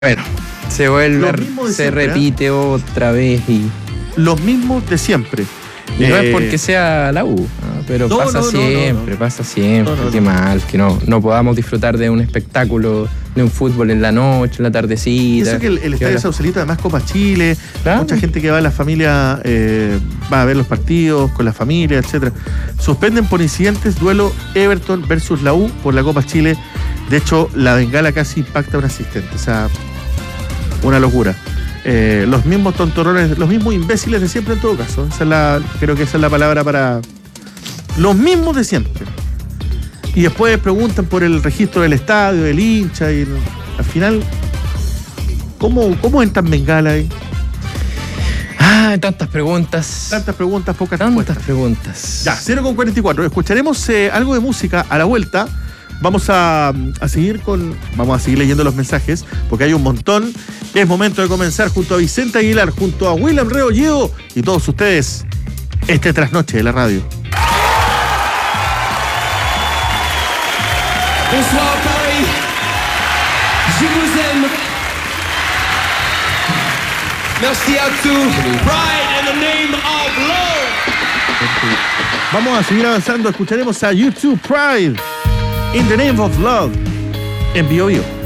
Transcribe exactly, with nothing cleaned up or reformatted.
Bueno, se vuelve, se siempre, repite ¿eh? otra vez y... Los mismos de siempre. Y eh, no es porque sea la U, ¿no? Pero no, pasa, no, siempre, no, no. pasa siempre, pasa siempre. Qué mal, que no, no podamos disfrutar de un espectáculo, de un fútbol en la noche, en la tardecita. Eso que el, el Estadio Sausalito, además Copa Chile, ¿claro? Mucha gente que va a la familia, eh, va a ver los partidos con la familia, etcétera. Suspenden por incidentes duelo Everton versus la U por la Copa Chile. De hecho, la bengala casi impacta a un asistente. O sea, una locura. Eh, los mismos tontorrones, los mismos imbéciles de siempre en todo caso. Esa es la, creo que esa es la palabra para... Los mismos de siempre. Y después preguntan por el registro del estadio, del hincha, y al final, ¿cómo, cómo entran bengala ahí? Ah, tantas preguntas. Tantas preguntas, pocas tantas respuestas. preguntas. Ya, cero con cuarenta y cuatro. Escucharemos eh, algo de música a la vuelta. Vamos a, a seguir con, vamos a seguir leyendo los mensajes, porque hay un montón. Es momento de comenzar junto a Vicente Aguilar, junto a William Rebolledo y todos ustedes, este trasnoche de la radio. Bonsoir Paris, je vous aime. Merci à tous. Pride in the name of love. Vamos a seguir avanzando, escucharemos a YouTube Pride in the name of love en Bio Bio.